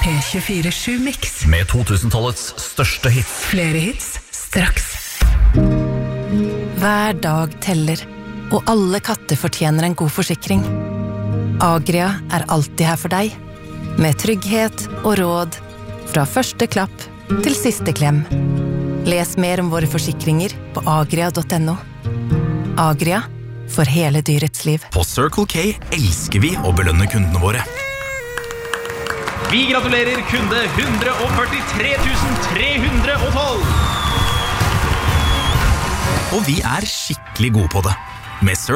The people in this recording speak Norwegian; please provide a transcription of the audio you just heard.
P24-7-mix. Med 2000-tallets største hits. Flere hits, straks. Hver dag teller, og alle katter fortjener en god forsikring. Agria er alltid her for deg, med trygghet og råd, fra første klapp til siste klem. Les mer om våre forsikringer på agria.no. Agria, for hele dyrets liv. På Circle K elsker vi å belønne kundene våre. Vi gratulerer kunde 143 312! Og vi er skikkelig gode på det. Med